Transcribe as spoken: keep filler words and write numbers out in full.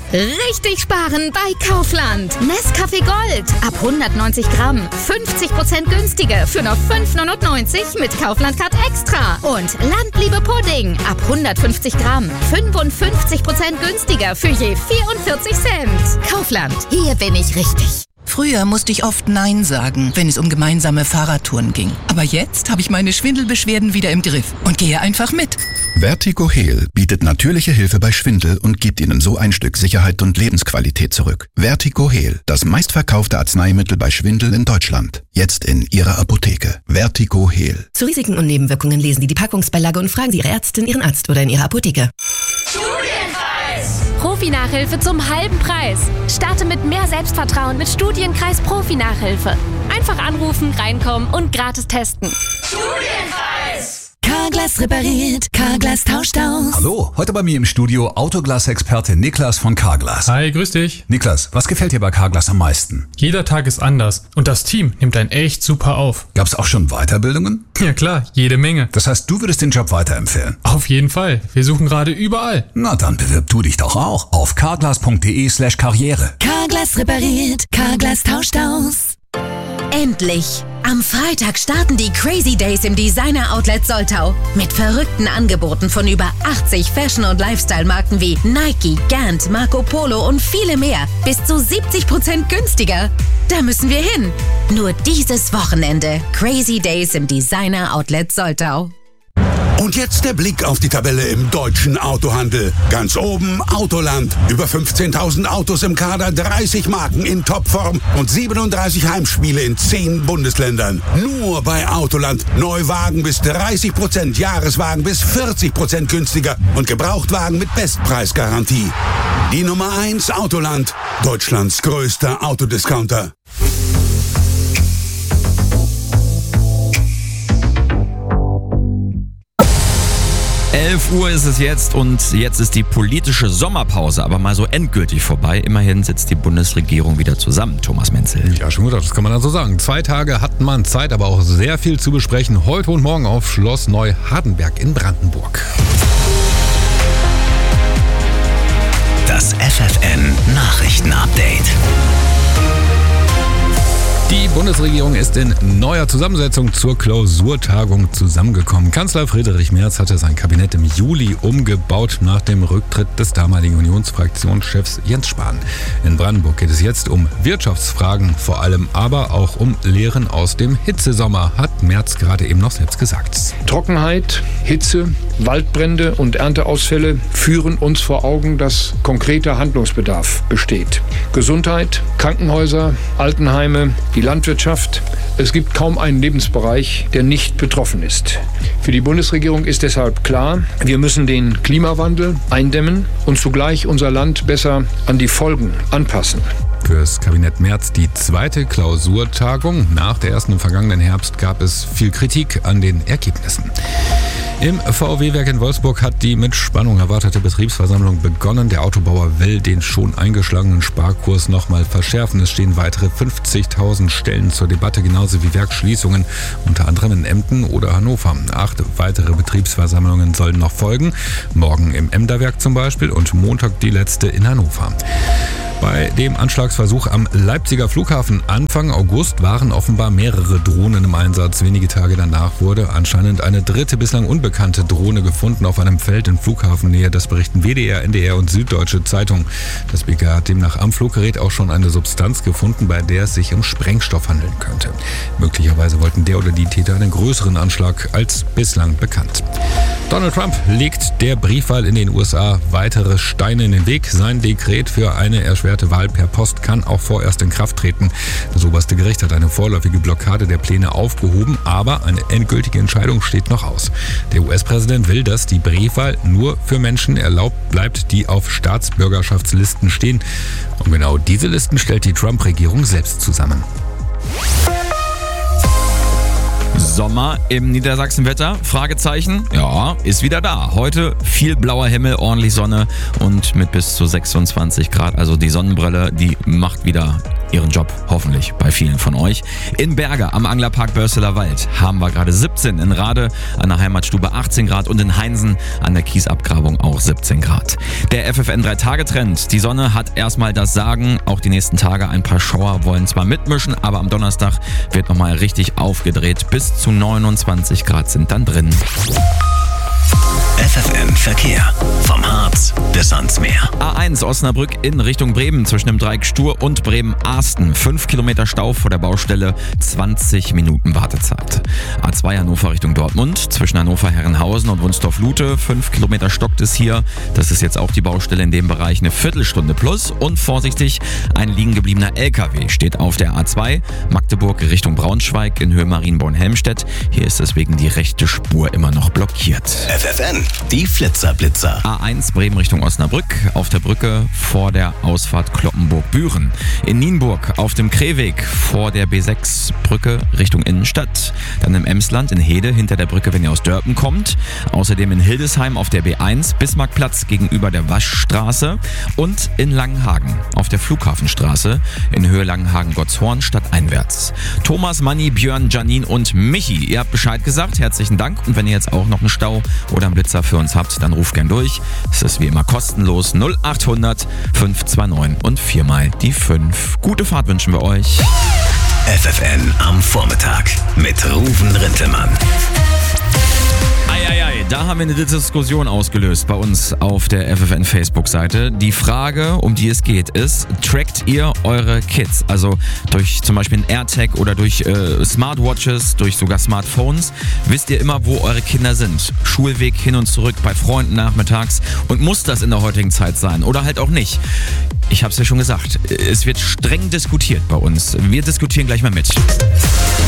Richtig sparen bei Kaufland. Nescafé Gold ab hundertneunzig Gramm. fünfzig Prozent günstiger für nur fünf neunundneunzig mit Kaufland Card Extra. Und Landliebe Pudding ab hundertfünfzig Gramm. fünfundfünfzig Prozent günstiger für je vierundvierzig Cent. Kaufland, hier bin ich richtig. Früher musste ich oft Nein sagen, wenn es um gemeinsame Fahrradtouren ging. Aber jetzt habe ich meine Schwindelbeschwerden wieder im Griff und gehe einfach mit. Vertigo Heal bietet natürliche Hilfe bei Schwindel und gibt Ihnen so ein Stück Sicherheit und Lebensqualität zurück. Vertigo Heal, das meistverkaufte Arzneimittel bei Schwindel in Deutschland. Jetzt in Ihrer Apotheke. Vertigo Heal. Zu Risiken und Nebenwirkungen lesen Sie die Packungsbeilage und fragen Sie Ihre Ärztin, Ihren Arzt oder in Ihrer Apotheke. Studienkreis! Profi-Nachhilfe zum halben Preis. Starte mit mehr Selbstvertrauen mit Studienkreis Profi-Nachhilfe. Einfach anrufen, reinkommen und gratis testen. Studienkreis! Carglass repariert, Carglass tauscht aus. Hallo, heute bei mir im Studio Autoglas-Experte Niklas von Carglass. Hi, grüß dich. Niklas, was gefällt dir bei Carglass am meisten? Jeder Tag ist anders und das Team nimmt einen echt super auf. Gab's auch schon Weiterbildungen? Ja klar, jede Menge. Das heißt, du würdest den Job weiterempfehlen? Auf jeden Fall. Wir suchen gerade überall. Na dann bewirb du dich doch auch auf carglass.de slash karriere. Carglass repariert, Carglass tauscht aus. Endlich! Am Freitag starten die Crazy Days im Designer Outlet Soltau. Mit verrückten Angeboten von über achtzig Fashion- und Lifestyle-Marken wie Nike, Gant, Marco Polo und viele mehr. Bis zu siebzig Prozent günstiger. Da müssen wir hin. Nur dieses Wochenende. Crazy Days im Designer Outlet Soltau. Und jetzt der Blick auf die Tabelle im deutschen Autohandel. Ganz oben Autoland. Über fünfzehntausend Autos im Kader, dreißig Marken in Topform und siebenunddreißig Heimspiele in zehn Bundesländern. Nur bei Autoland. Neuwagen bis dreißig Prozent, Jahreswagen bis vierzig Prozent günstiger und Gebrauchtwagen mit Bestpreisgarantie. Die Nummer eins Autoland. Deutschlands größter Autodiscounter. elf Uhr ist es jetzt und jetzt ist die politische Sommerpause aber mal so endgültig vorbei. Immerhin sitzt die Bundesregierung wieder zusammen, Thomas Menzel. Ja, schon gut, das kann man dann so sagen. Zwei Tage hat man Zeit, aber auch sehr viel zu besprechen. Heute und morgen auf Schloss Neuhardenberg in Brandenburg. Das F F N Nachrichtenupdate. Die Bundesregierung ist in neuer Zusammensetzung zur Klausurtagung zusammengekommen. Kanzler Friedrich Merz hatte sein Kabinett im Juli umgebaut nach dem Rücktritt des damaligen Unionsfraktionschefs Jens Spahn. In Brandenburg geht es jetzt um Wirtschaftsfragen, vor allem aber auch um Lehren aus dem Hitzesommer, hat Merz gerade eben noch selbst gesagt. Trockenheit, Hitze, Waldbrände und Ernteausfälle führen uns vor Augen, dass konkreter Handlungsbedarf besteht. Gesundheit, Krankenhäuser, Altenheime, die Landwirtschaft. Es gibt kaum einen Lebensbereich, der nicht betroffen ist. Für die Bundesregierung ist deshalb klar, wir müssen den Klimawandel eindämmen und zugleich unser Land besser an die Folgen anpassen. Fürs Kabinett Merz die zweite Klausurtagung. Nach der ersten im vergangenen Herbst gab es viel Kritik an den Ergebnissen. Im V W-Werk in Wolfsburg hat die mit Spannung erwartete Betriebsversammlung begonnen. Der Autobauer will den schon eingeschlagenen Sparkurs nochmal verschärfen. Es stehen weitere fünfzigtausend Stellen zur Debatte, genauso wie Werksschließungen, unter anderem in Emden oder Hannover. Acht weitere Betriebsversammlungen sollen noch folgen. Morgen im Emder-Werk zum Beispiel und Montag die letzte in Hannover. Bei dem Anschlagsversuch am Leipziger Flughafen Anfang August waren offenbar mehrere Drohnen im Einsatz. Wenige Tage danach wurde anscheinend eine dritte, bislang unbekannte Drohne gefunden auf einem Feld in Flughafennähe. Das berichten W D R, N D R und Süddeutsche Zeitung. Das B K hat demnach am Fluggerät auch schon eine Substanz gefunden, bei der es sich um Sprengstoff handeln könnte. Möglicherweise wollten der oder die Täter einen größeren Anschlag als bislang bekannt. Donald Trump legt der Briefwahl in den U S A weitere Steine in den Weg. Sein Dekret für eine erschwerte Wahl per Post kann auch vorerst in Kraft treten. Das oberste Gericht hat eine vorläufige Blockade der Pläne aufgehoben, aber eine endgültige Entscheidung steht noch aus. Der U S-Präsident will, dass die Briefwahl nur für Menschen erlaubt bleibt, die auf Staatsbürgerschaftslisten stehen. Und genau diese Listen stellt die Trump-Regierung selbst zusammen. Sommer im Niedersachsenwetter? Fragezeichen. Ja, ist wieder da. Heute viel blauer Himmel, ordentlich Sonne und mit bis zu sechsundzwanzig Grad. Also die Sonnenbrille, die macht wieder ihren Job hoffentlich bei vielen von euch. In Berge am Anglerpark Börseler Wald haben wir gerade siebzehn, in Rade an der Heimatstube achtzehn Grad und in Heinsen an der Kiesabgrabung auch siebzehn Grad. Der F F N drei Tage Trend. Die Sonne hat erstmal das Sagen. Auch die nächsten Tage ein paar Schauer wollen zwar mitmischen, aber am Donnerstag wird nochmal richtig aufgedreht. Bis zu neunundzwanzig Grad sind dann drin. F F N Verkehr. Vom Harz bis ans Meer. A eins Osnabrück in Richtung Bremen zwischen dem Dreieck Stur und Bremen-Arsten. fünf Kilometer Stau vor der Baustelle, zwanzig Minuten Wartezeit. A zwei Hannover Richtung Dortmund zwischen Hannover-Herrenhausen und Wunsdorf-Lute. fünf Kilometer stockt es hier. Das ist jetzt auch die Baustelle in dem Bereich. Eine Viertelstunde plus. Und vorsichtig, ein liegen gebliebener L K W steht auf der A zwei. Magdeburg Richtung Braunschweig in Höhe Marienborn-Helmstedt. Hier ist deswegen die rechte Spur immer noch blockiert. F F N, die Flitzer-Blitzer. A eins Bremen Richtung Osnabrück, auf der Brücke vor der Ausfahrt Kloppenburg-Büren. In Nienburg auf dem Krehweg vor der B sechs Brücke Richtung Innenstadt. Dann im Emsland in Hede hinter der Brücke, wenn ihr aus Dörpen kommt. Außerdem in Hildesheim auf der B eins, Bismarckplatz gegenüber der Waschstraße. Und in Langenhagen auf der Flughafenstraße in Höhe Langenhagen-Gottshorn stadteinwärts. Thomas, Manni, Björn, Janine und Michi, ihr habt Bescheid gesagt. Herzlichen Dank. Und wenn ihr jetzt auch noch einen Stau oder einen Blitzer für uns habt, dann ruft gern durch. Es ist wie immer kostenlos null achthundert fünf zwei neun und viermal die fünf. Gute Fahrt wünschen wir euch. F F N am Vormittag mit Ruven Rintelmann. Eieiei, da haben wir eine Diskussion ausgelöst bei uns auf der F F N Facebook-Seite. Die Frage, um die es geht, ist, trackt ihr eure Kids? Also durch zum Beispiel ein AirTag oder durch äh, Smartwatches, durch sogar Smartphones. Wisst ihr immer, wo eure Kinder sind? Schulweg hin und zurück, bei Freunden nachmittags. Und muss das in der heutigen Zeit sein? Oder halt auch nicht? Ich hab's ja schon gesagt, es wird streng diskutiert bei uns. Wir diskutieren gleich mal mit.